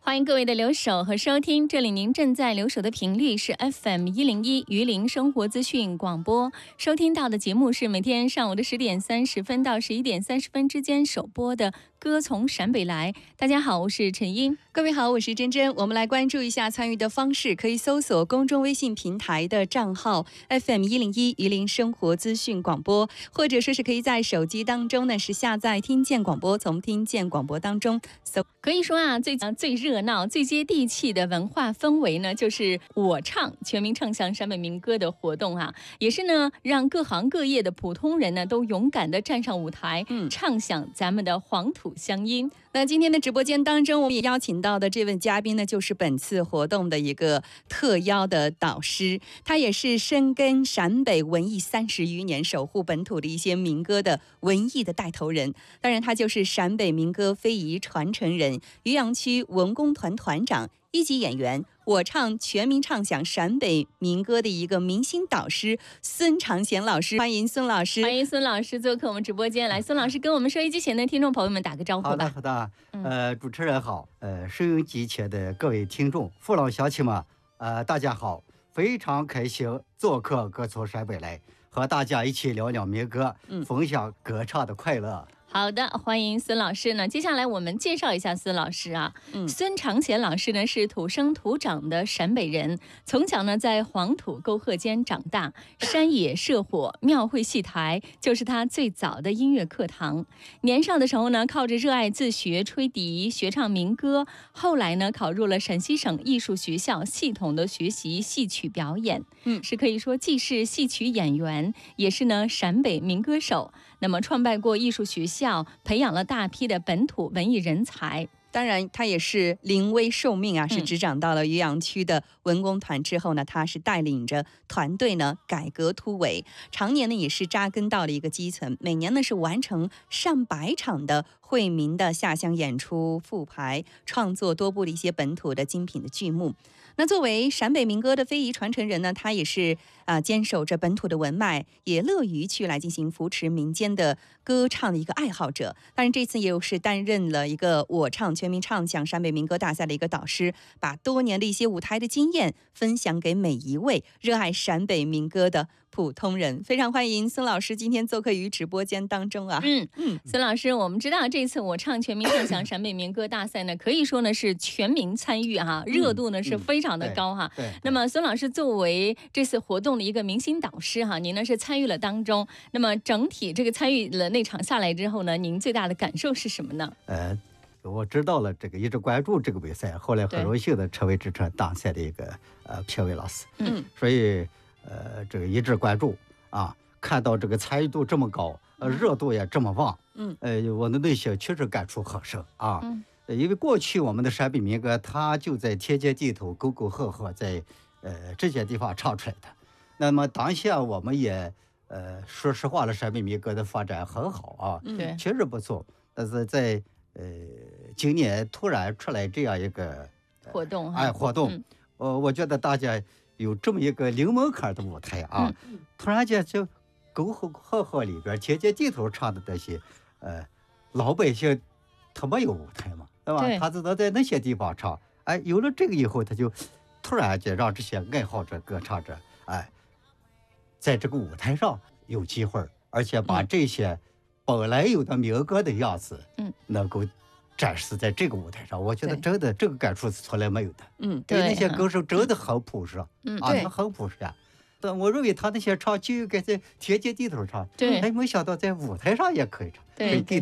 欢迎各位的留守和收听，这里您正在留守的频率是 FM101榆林生活资讯广播，收听到的节目是每天上午的10点30分到11点30分之间首播的歌从陕北来。大家好，我是陈英。 各位好，我是珍珍。我们来关注一下参与的方式，可以搜索公众微信平台的账号 FM101榆林生活资讯广播，或者说是可以在手机当中呢是下载听见广播，从听见广播当中搜。 可以说啊，最热闹、最接地气的文化氛围呢，就是我唱全民唱响陕北民歌的活动啊，也是呢让各行各业的普通人呢都勇敢地站上舞台，唱响咱们的黄土乡音。 那今天的直播间当中，我们也邀请到的这位嘉宾呢，就是本次活动的一个特邀的导师，他也是深耕陕北文艺30余年，守护本土的一些民歌的文艺的带头人。当然，他就是陕北民歌非遗传承人，渔阳区文工团团长，1级演员，我唱全民唱响陕北民歌的一个明星导师孙长贤老师。欢迎孙老师。 欢迎孙老师做客我们直播间来。孙老师跟我们收音机前的听众朋友们打个招呼吧。 好的，主持人好，收音机前的各位听众父老乡亲们，大家好，非常开心做客歌从陕北来，和大家一起聊聊民歌，分享歌唱的快乐。 好的，欢迎孙老师呢。接下来我们介绍一下孙老师啊。孙长贤老师呢是土生土长的陕北人，从小呢在黄土沟壑间长大，山野社火、庙会戏台就是他最早的音乐课堂。年少的时候呢，靠着热爱自学吹笛、学唱民歌，后来呢考入了陕西省艺术学校，系统的学习戏曲表演。是可以说既是戏曲演员，也是呢陕北民歌手。那么创办过艺术学校，培养了大批的本土文艺人才。 当然他也是临危受命啊，是执掌到了渔阳区的文工团之后呢，他是带领着团队呢改革突围，常年呢也是扎根到了一个基层，每年呢是完成上百场的惠民的下乡演出复排，创作多部的一些本土的精品的剧目。那作为陕北民歌的非遗传承人呢，他也是坚守着本土的文脉，也乐于去来进行扶持民间的歌唱的一个爱好者。当然这次也是担任了一个我唱全民唱响陕北民歌大赛的一个导师，把多年的一些舞台的经验分享给每一位热爱陕北民歌的普通人。非常欢迎孙老师今天做客于直播间当中啊。 孙老师，我们知道这次我唱全民唱响陕北民歌大赛呢，可以说呢是全民参与哈，热度呢是非常的高哈。那么孙老师作为这次活动的一个明星导师哈，您呢是参与了当中，那么整体这个参与了那场下来之后呢，您最大的感受是什么呢？ 我知道了这个一直关注这个比赛，后来很荣幸的成为这场大赛的一个评委老师。所以这个一直关注啊，看到这个参与度这么高，热度也这么旺，我的内心确实感触很深啊。因为过去我们的陕北民歌，它就在天间地头、沟沟壑壑，在这些地方唱出来的。那么当下我们也说实话了，陕北民歌的发展很好啊，确实不错。但是在今年突然出来这样一个活动， 我觉得大家有这么一个临门槛的舞台啊，突然间就沟沟壑壑里边天间地头唱的那些老百姓，他没有舞台嘛，对吧？他只能在那些地方唱。有了这个以后，他就突然间让这些爱好者、歌唱者，在这个舞台上有机会，而且把这些本来有的民歌的样子，能够展示在这个舞台上。我觉得真的这个感触是从来没有的。对，那些歌手真的很朴实，他很朴实呀。但我认为他那些唱就应该在天间地头唱，没想到在舞台上也可以唱。对。